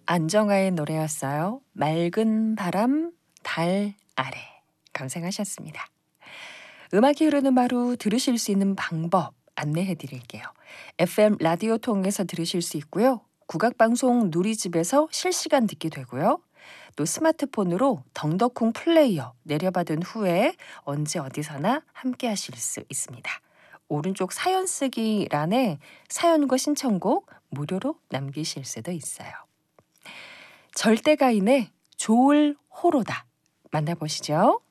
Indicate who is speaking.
Speaker 1: 안정화의 노래였어요. 맑은 바람, 달 아래. 감상하셨습니다. 음악이 흐르는 하루 들으실 수 있는 방법 안내해 드릴게요. FM 라디오 통해서 들으실 수 있고요. 국악방송 누리집에서 실시간 듣게 되고요. 또 스마트폰으로 덩더쿵 플레이어 내려받은 후에 언제 어디서나 함께 하실 수 있습니다. 오른쪽 사연 쓰기 란에 사연과 신청곡 무료로 남기실 수도 있어요. 절대가인의 좋을 호로다 만나보시죠.